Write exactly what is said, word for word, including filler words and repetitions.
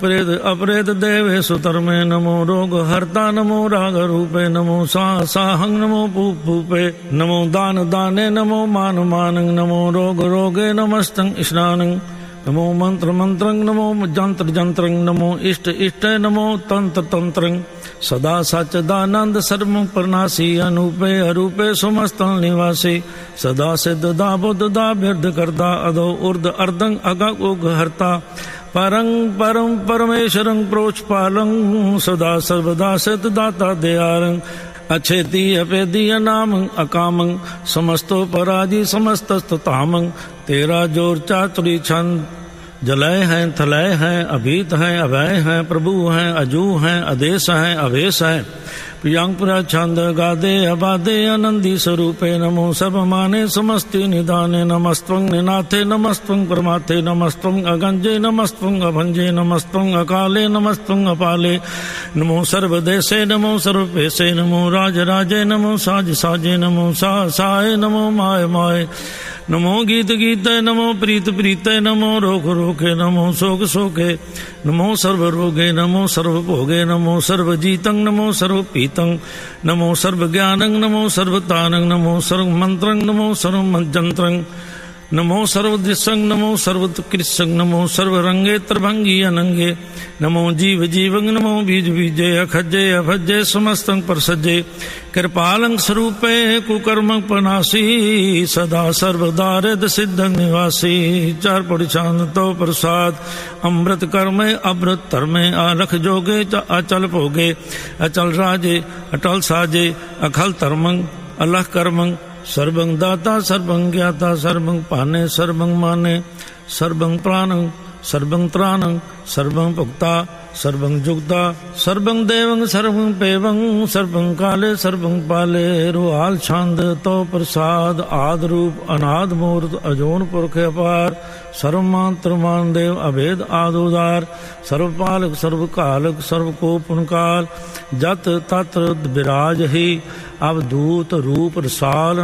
प्रेत अपरेत देवे सुतर्मे नमो रोग हर्ता नमो राग रूपे नमो सा साहंग नमो पूप पूपे नमो दान दाने नमो मान मानंग नमो रोग रोगे नमस्तंग स्नानंग नमो मंत्र मंत्रंग नमो जंत्र जंत्रंग नमो इष्ट इष्ट नमो तंत्र तंत्रंग सदा सच्चिदानंद सर्व प्रनाशी अनूपे अरूपे समस्त निवासी सदा सिद्ध दा बुद्ध दा बिरध करता अधो उर्ध अर्धंग अगग उग हरता परं परम परमेश्वरं प्रोचपालं सदा सर्वदा सिद्ध दाता दयारं अच्छेति अपेदी अनामं अकामं समस्तो पराजी समस्तस्ततामं तेरा जोर चातुरी छंद जलय हैं थलय हैं अभीत हैं अभय हैं प्रभु हैं अजू हैं आदेश हैं अवेश हैं प्रियांग पुरा छंद गादे अबादे आनंदी स्वरूपे नमो सब माने समस्ति निदाने नमस्त्वं निनाथे नमस्त्वं परमाथे नमस्त्वं अगंजे नमस्त्वं अभंजे नमस्त्वं अकाले नमस्त्वं अपाले नमो सर्वदेशे नमो सर्वपेशे नमो राज राजे नमो साज साजे नमो सा साय नमो माय माय नमो गीत गीते नमो प्रीत प्रीते नमो रोग रोगे नमो शोक शोके नमो सर्व रोगे नमो सर्व भोगे नमो सर्व जीतं नमो सर्व पीतं नमो सर्व ज्ञानं नमो सर्वतानं नमो सर्व मंत्रं नमो सर्व मंत्रं नमो सर्वदृशं नमो सर्वकृशं नमो सर्वरंगे त्रिभंगी अनंगे नमो जीव जीवं नमो बीज बीजे अखजे अभजे समस्तं परसजे कृपालं स्वरूपे कुकर्म पनासी सदा सर्वदारिद सिद्धं निवासी चार पड़िछान तो प्रसाद अमृत कर्मे अमृत धर्मे आलख जोगे अचल भोगे अचल राजे अटल साजे अखल धर्मं अलख कर्मं सर्वं दाता सर्वं ज्ञाता सर्वं पाने सर्वं माने सर्वं प्राणं सर्वं त्राणं सर्वं भुक्ता सर्वं जुक्ता सर्वं देवं सर्वं पेवं सर्वं काले सर्वं पाले रुहाल छंद तो प्रसाद आद रूप अनाद मूर्त अजोन पुरख अपार सर्वमात्र मान देव अभेद आदोदार सर्वपालक सर्वकालक सर्वकोपनकाल जत तत्र विराज ही अवधूत रूप रसाल